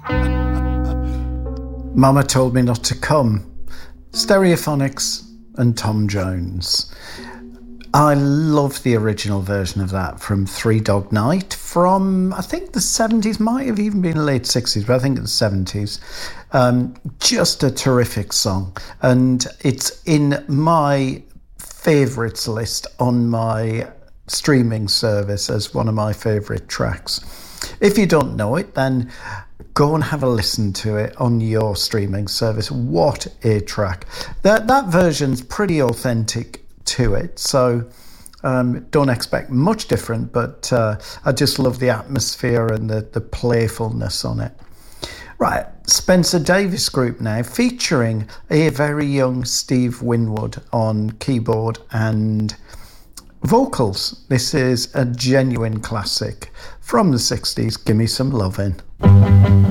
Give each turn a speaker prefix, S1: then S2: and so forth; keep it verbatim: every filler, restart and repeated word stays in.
S1: Mama Told Me Not to Come, Stereophonics and Tom Jones. I love the original version of that from Three Dog Night from, I think, the seventies, might have even been late sixties, but I think it's the seventies. Um, just a terrific song. And it's in my favourites list on my streaming service as one of my favourite tracks. If you don't know it, then go and have a listen to it on your streaming service. What a track. That, that version's pretty authentic to it, so um, don't expect much different, but uh, I just love the atmosphere and the, the playfulness on it. Right, Spencer Davis Group now, featuring a very young Steve Winwood on keyboard and vocals. This is a genuine classic from the sixties, Gimme Some Lovin'.